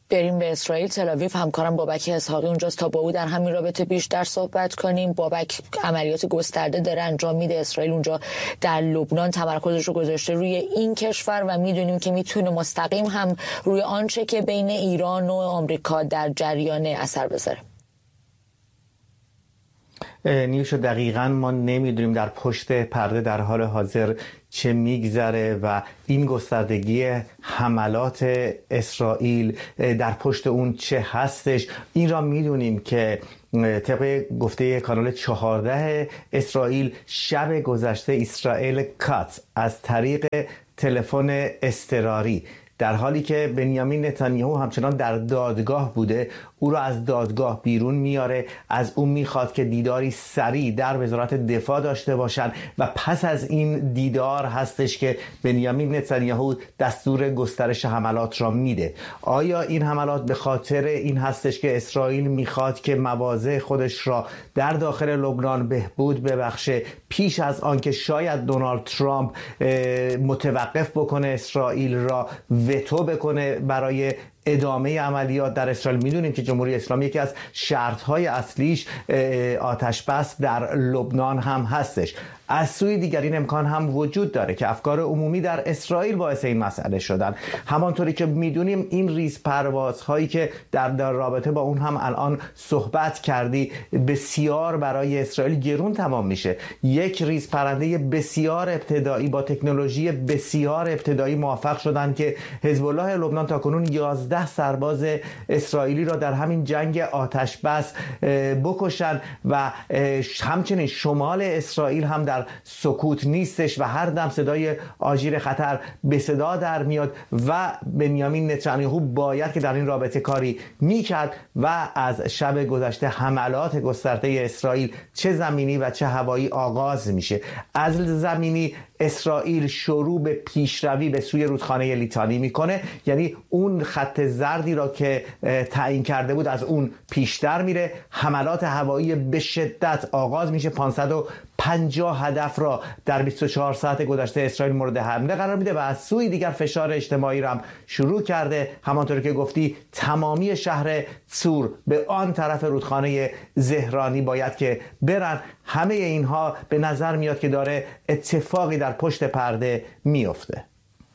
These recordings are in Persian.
بریم به اسرائیل. تل‌آویو همکارم بابک اسحاقی اونجاست تا با او در همین رابطه بیشتر صحبت کنیم. بابک، عملیات گسترده داره انجام میده اسرائیل اونجا در لبنان، تمرکزش رو گذاشته روی این کشور و میدونیم که میتونه مستقیم هم روی آنچه که بین ایران و آمریکا در جریان اثر بذاره. نیوشا، دقیقاً ما نمیدونیم در پشت پرده در حال حاضر چه میگذره و این گستردگی حملات اسرائیل در پشت اون چه هستش. این را میدونیم که طبق گفته کانال 14 اسرائیل شب گذشته اسرائیل کات از طریق تلفن اضطراری در حالی که بنیامین نتانیاهو همچنان در دادگاه بوده او را از دادگاه بیرون میاره، از اون میخواد که دیداری سریع در وزارت دفاع داشته باشن و پس از این دیدار هستش که بنیامین نتانیاهو دستور گسترش حملات را میده. آیا این حملات به خاطر این هستش که اسرائیل میخواد که مواضع خودش را در داخل لبنان بهبود ببخشه پیش از آنکه شاید دونالد ترامپ متوقف بکنه اسرائیل را، وتو بکنه برای ادامه عملیات در اسرائیل؟ میدونیم که جمهوری اسلامی یکی از شرط‌های اصلیش آتش بس در لبنان هم هستش. از سوی دیگر این امکان هم وجود داره که افکار عمومی در اسرائیل باعث این مسئله شدن. همانطوری که میدونیم این ریز پروازهایی که در رابطه با اون هم الان صحبت کردی بسیار برای اسرائیل گرون تمام میشه. یک ریز پرنده بسیار ابتدایی با تکنولوژی بسیار ابتدایی موفق شدن که حزب الله لبنان تاکنون 11 سرباز اسرائیلی را در همین جنگ آتش بس بکشن و همچنین شمال اسرائیل هم در سکوت نیستش و هر دم صدای آژیر خطر به صدا در میاد و بنیامین نتانیاهو باید که در این رابطه کاری میکرد و از شب گذشته حملات گسترده اسرائیل چه زمینی و چه هوایی آغاز میشه. از زمینی اسرائیل شروع به پیشروی به سوی رودخانه لیتانی میکنه، یعنی اون خط زردی را که تعیین کرده بود از اون پیشتر میره. حملات هوایی به شدت آغاز میشه، 550 هدف را در 24 ساعت گذشته اسرائیل مورد حمله قرار میده و از سوی دیگر فشار اجتماعی را هم شروع کرده. همانطور که گفتی تمامی شهر سور به آن طرف رودخانه زهرانی باید که برن. همه اینها به نظر میاد که داره اتفاقی در پشت پرده میفته.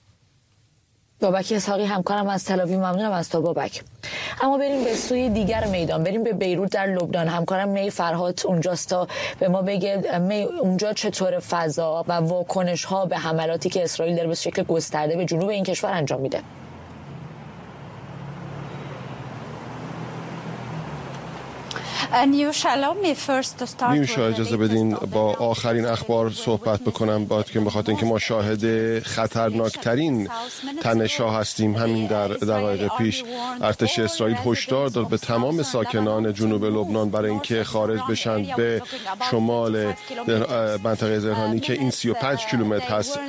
بابک اسحاقی همکارم از تل‌آویو، ممنونم از تو بابک. اما بریم به سوی دیگر میدان، بریم به بیروت در لبنان. همکارم می فرهاد اونجاست تا به ما بگه می اونجا چطور فضا و واکنش ها به حملاتی که اسرائیل داره به شکل گسترده به جنوب این کشور انجام میده. نیوشا، اجازه بدین با آخرین اخبار صحبت بکنم به خاطر اینکه ما شاهد خطرناکترین تنش‌ها هستیم. همین در دقایق پیش ارتش اسرائیل هشدار داد به تمام ساکنان جنوب لبنان برای اینکه خارج بشن به شمال منطقه زهرانی که این 35 کیلومتر هست.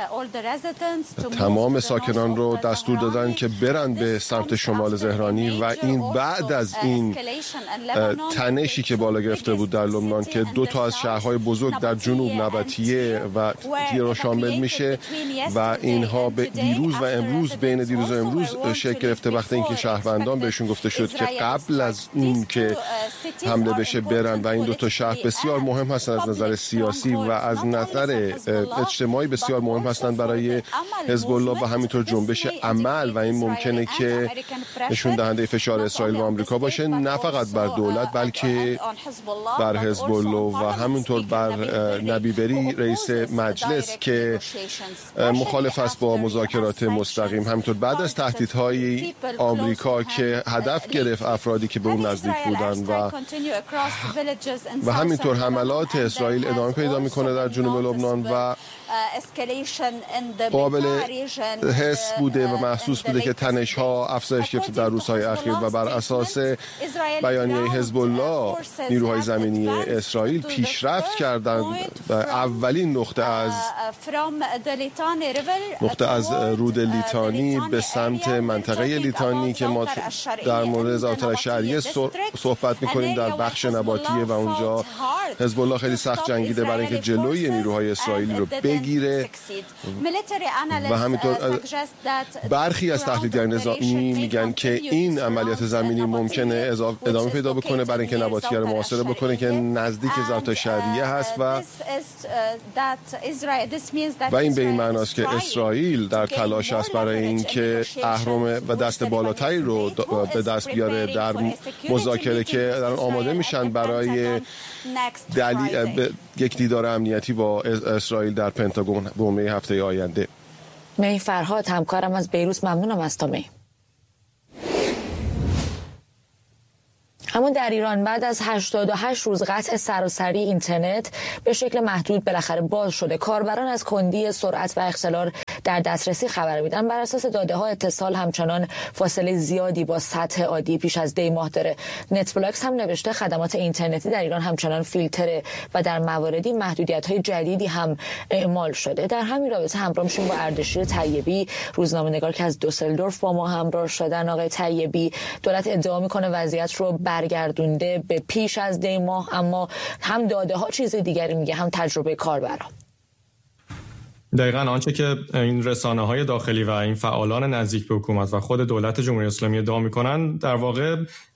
تمام ساکنان رو دستور دادن که برن به سمت شمال زهرانی و این بعد از این تنشی که بالا گرفته بود در لبنان که 2 تا از شهرهای بزرگ در جنوب نبطیه و تیر را شامل میشه و اینها به دیروز و امروز، بین دیروز و امروز شکل گرفته وقتی اینکه شهروندان بهشون گفته شد که قبل از اون که حمله بشه برن و این 2 تا شهر بسیار مهم هستن از نظر سیاسی و از نظر اجتماعی بسیار مهم هستن برای حزب الله و همینطور جنبش عمل و این ممکنه که نشون دهنده فشار اسرائیل و آمریکا باشه، نه فقط بر دولت بلکه بر حزب الله و همینطور بر نبی بری رئیس مجلس که مخالف است با مذاکرات مستقیم. همینطور بعد از تهدیدهای آمریکا که هدف گرفت افرادی که به اون نزدیک بودن و همینطور حملات اسرائیل ادامه پیدا میکنه در جنوب لبنان و قابل حس بوده و محسوس بوده که تنش‌ها افزایش گرفته در روزهای اخیر و بر اساس بیانیه حزب الله الله نیروهای زمینی اسرائیل پیشرفت کردند و اولین نقطه از رود لیتانی به سمت منطقه لیتانی که ما در مورد ذات شهریه صحبت میکنیم در بخش نباتیه و اونجا حزب الله خیلی سخت جنگیده برای اینکه جلوی نیروهای اسرائیلی رو بگیره و همینطور برخی از تحلیلگران نظامی میگن که این عملیات زمینی ممکنه ادامه پیدا بکنه برای اینکه نباتیه رو محاصره بکنه که نزدیک ذات شهریه هست و این به این معناست که اسرائیل در تلاش است برای اینکه اهرم و دست بالاتری رو به دست بیاره در مذاکره که آماده میشن برای یک دیدار امنیتی با اسرائیل در پنتاگون به هفته آینده. می فرهاد همکارم از بیروت، ممنونم از تو. می همون در ایران بعد از 88 روز قطع سراسری اینترنت به شکل محدود بالاخره باز شده. کاربران از کندی سرعت و اختلال در دسترسی خبر میدن. بر اساس داده ها اتصال همچنان فاصله زیادی با سطح عادی پیش از دی ماه داره. نت بلاکس هم نوشته خدمات اینترنتی در ایران همچنان فیلتره و در مواردی محدودیت های جدیدی هم اعمال شده. در همین رابطه همراه میشیم با اردشیر طیبی، روزنامه‌نگار که از دوسلدورف با ما همراه شدن. آقای طیبی، دولت ادعا میکنه وضعیت رو برگردونده به پیش از دی ماه، اما هم داده ها چیز دیگری میگه، هم تجربه کاربران. دقیقاً آنچه که این رسانه‌های داخلی و این فعالان نزدیک به حکومت و خود دولت جمهوری اسلامی ادعا می‌کنند در واقع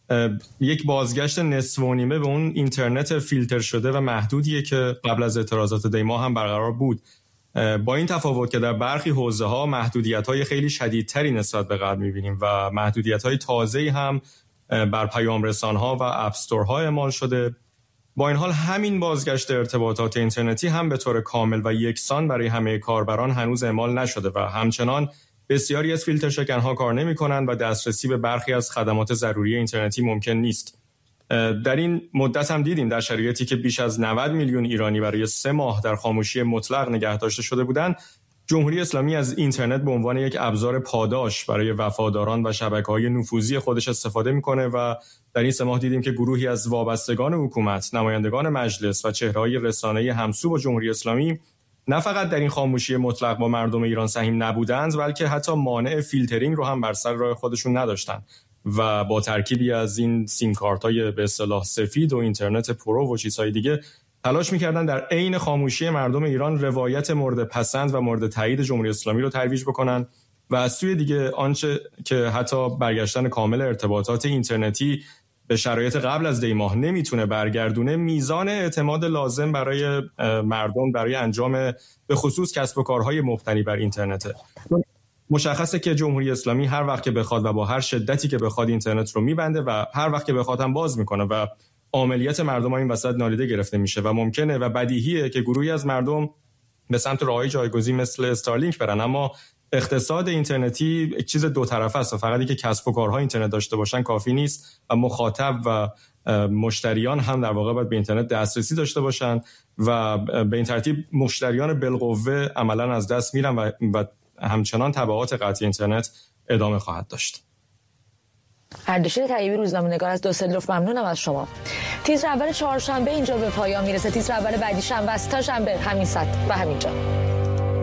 یک بازگشت نصف و نیمه به اون اینترنت فیلتر شده و محدودیه که قبل از اعتراضات دی ماه هم برقرار بود، با این تفاوت که در برخی حوزه‌ها محدودیت‌های خیلی شدیدتری نسبت به قبل می‌بینیم و محدودیت‌های تازه‌ای هم بر پیام رسان‌ها و اپستورها اعمال شده. با این حال همین بازگشت ارتباطات اینترنتی هم به طور کامل و یکسان برای همه کاربران هنوز اعمال نشده و همچنان بسیاری از فیلتر شکن‌ها کار نمی‌کنند و دسترسی به برخی از خدمات ضروری اینترنتی ممکن نیست. در این مدت هم دیدیم در شرایطی که بیش از 90 میلیون ایرانی برای 3 ماه در خاموشی مطلق نگه داشته شده بودند، جمهوری اسلامی از اینترنت به عنوان یک ابزار پاداش برای وفاداران و شبکه‌های نفوذی خودش استفاده می‌کنه و در این 3 ماه دیدیم که گروهی از وابستگان حکومت، نمایندگان مجلس و چهره‌های رسانه‌ای همسو با جمهوری اسلامی نه فقط در این خاموشی مطلق با مردم ایران سهیم نبودند، بلکه حتی مانع فیلترینگ رو هم بر سر راه خودشون نداشتند و با ترکیبی از این سیم کارت‌های به اصطلاح سفید و اینترنت پرو و چیزهای دیگه تلاش می‌کردن در عین خاموشی مردم ایران روایت مورد پسند و مورد تایید جمهوری اسلامی رو ترویج بکنن و از سوی دیگه آنچه که حتی برگشتن کامل ارتباطات اینترنتی به شرایط قبل از دی ماه نمیتونه برگردونه، میزان اعتماد لازم برای مردم برای انجام به خصوص کسب و کارهای مبتنی بر اینترنته. مشخصه که جمهوری اسلامی هر وقت که بخواد و با هر شدتی که بخواد اینترنت رو میبنده و هر وقت که بخواد هم باز میکنه و عملیات مردم این وسط نادیده گرفته میشه و ممکنه و بدیهیه که گروهی از مردم به سمت راههای جایگزین مثل استارلینک برن، اما اقتصاد اینترنتی یک چیز دو طرفه است و فقط اینکه کسب و کارها اینترنت داشته باشن کافی نیست و مخاطب و مشتریان هم در واقع باید به اینترنت دسترسی داشته باشن و به این ترتیب مشتریان بالقوه عملاً از دست میرن و همچنان تبعات قطع اینترنت ادامه خواهد داشت. اردشیر طیبی، روزنامه‌نگار از دوسلدورف، ممنونم از شما. تیتر اول چهارشنبه اینجا به پایان میرسه. تیتر اول بعدی شنبه است. تا شنبه همین ساعت و همینجا.